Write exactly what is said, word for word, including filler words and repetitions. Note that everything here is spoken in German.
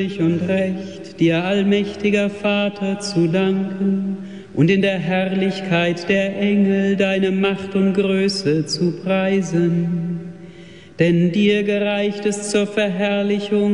und recht, dir allmächtiger Vater zu danken und in der Herrlichkeit der Engel deine Macht und Größe zu preisen. Denn dir gereicht es zur Verherrlichung